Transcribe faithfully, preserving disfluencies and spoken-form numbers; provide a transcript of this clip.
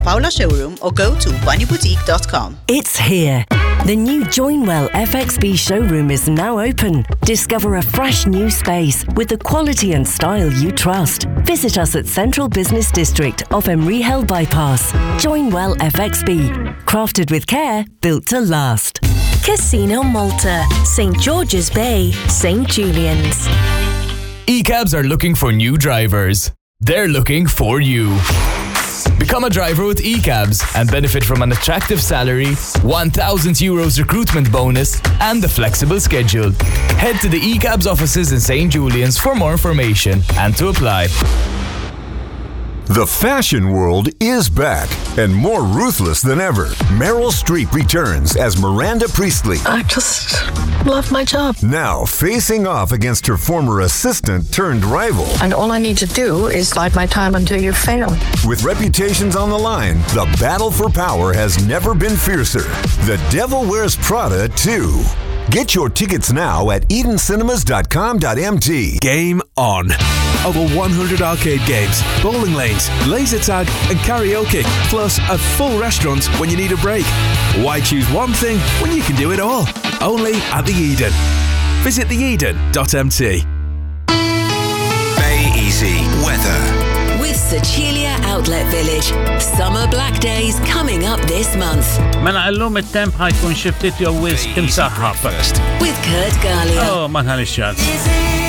Fowler Showroom or go to bunny boutique dot com. It's here. The new Joinwell F X B showroom is now open. Discover a fresh new space with the quality and style you trust. Visit us at Central Business District off Emery Hill Bypass. Joinwell F X B. Crafted with care, built to last. Casino Malta, Saint George's Bay, Saint Julian's. E C A Bs are looking for new drivers. They're looking for you. Become a driver with E C A Bs and benefit from an attractive salary, one thousand euros recruitment bonus, and a flexible schedule. Head to the E C A Bs offices in Saint Julian's for more information and to apply. The fashion world is back and more ruthless than ever. Meryl Streep returns as Miranda Priestley. I just love my job. Now facing off against her former assistant turned rival. And all I need to do is bide my time until you fail. With reputations on the line, the battle for power has never been fiercer. The Devil Wears Prada two. Get your tickets now at eden cinemas dot com dot m t. Game on. Over one hundred arcade games, bowling lanes, laser tag and karaoke, plus a full restaurant when you need a break. Why choose one thing when you can do it all? Only at the Eden. Visit the eden dot m t. Bay Easy Weather. With Sicilia Outlet Village. Summer Black Days coming up this month. Mela llum it-temp ħajkun xi ftit jew wisq imsaħħab. With Kurt Gallia. Oh, ma tħallix ċans.